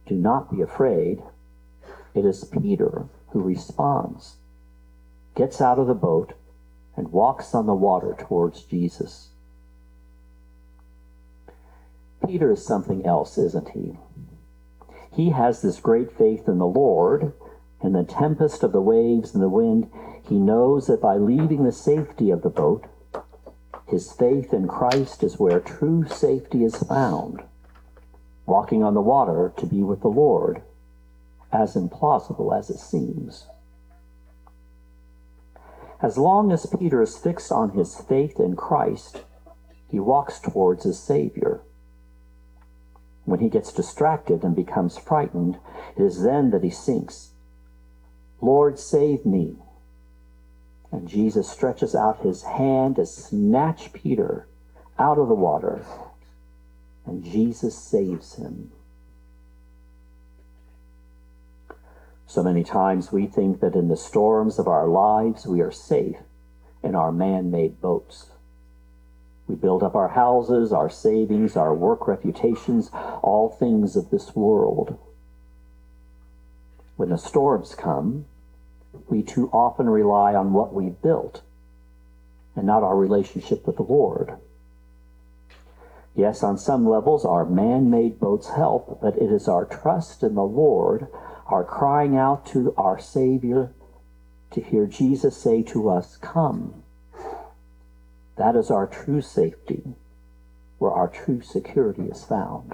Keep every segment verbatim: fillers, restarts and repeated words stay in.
"Do not be afraid," it is Peter who responds, gets out of the boat, and walks on the water towards Jesus. Peter is something else, isn't he? He has this great faith in the Lord. In the tempest of the waves and the wind, he knows that by leaving the safety of the boat, his faith in Christ is where true safety is found. Walking on the water to be with the Lord, as implausible as it seems. As long as Peter is fixed on his faith in Christ, he walks towards his Savior. When he gets distracted and becomes frightened, it is then that he sinks. "Lord, save me." And Jesus stretches out his hand to snatch Peter out of the water, and Jesus saves him. So many times we think that in the storms of our lives we are safe in our man-made boats. We build up our houses, our savings, our work reputations, all things of this world. When the storms come, we too often rely on what we built and not our relationship with the Lord. Yes, on some levels our man-made boats help, but it is our trust in the Lord, our crying out to our Savior to hear Jesus say to us, "Come." That is our true safety, where our true security is found.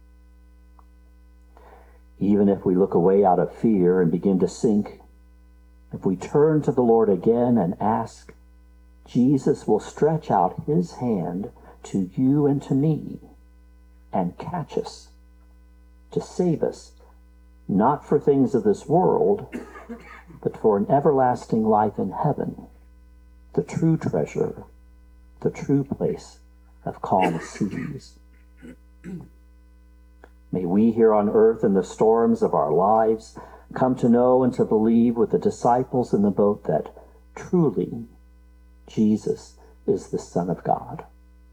Even if we look away out of fear and begin to sink, if we turn to the Lord again and ask, Jesus will stretch out his hand to you and to me and catch us, to save us, not for things of this world, but for an everlasting life in heaven, the true treasure, the true place of calm seas. May we here on earth in the storms of our lives come to know and to believe with the disciples in the boat that truly Jesus is the Son of God.